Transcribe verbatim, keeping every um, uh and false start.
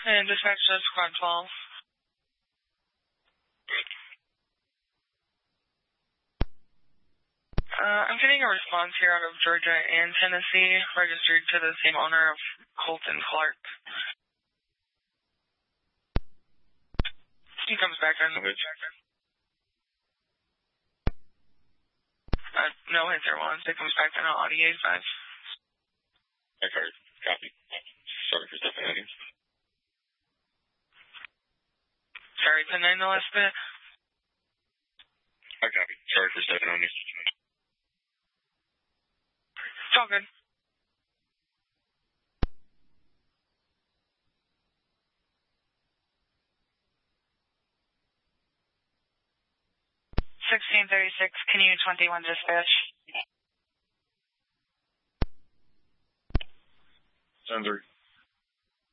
And dispatch to squad twelve. Uh, I'm getting a response here out of Georgia and Tennessee, registered to the same owner of Colton Clark. He comes back on the hood checker. Uh, no hits or ones. It comes back on Audi A five. Okay, copy. Sorry for stepping on you. Sorry, ten nine the last bit. I copy. Sorry for stepping on you. It's all good. sixteen thirty-six, can you twenty-one dispatch? Sounds